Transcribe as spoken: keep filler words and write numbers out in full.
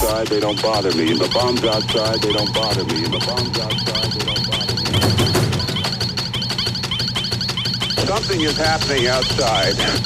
outside, they don't bother me. And the bombs outside, they don't bother me. And the bombs outside, they don't bother me. Something is happening outside.